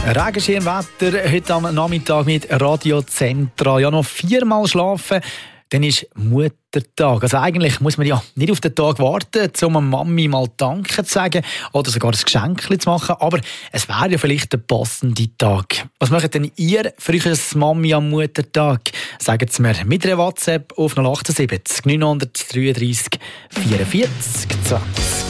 Regenschirmwetter heute am Nachmittag mit Radio Central. Ja, noch 4-mal schlafen, dann ist Muttertag. Also eigentlich muss man ja nicht auf den Tag warten, um Mami mal Danke zu sagen oder sogar ein Geschenk zu machen. Aber es wäre ja vielleicht der passende Tag. Was macht denn ihr für euch als Mami am Muttertag? Sagt es mir mit einer WhatsApp auf 078 933 44 20.